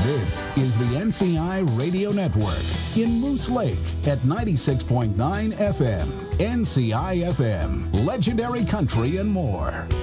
This is the NCI Radio Network in Moose Lake at 96.9 FM. NCI FM, legendary country and more.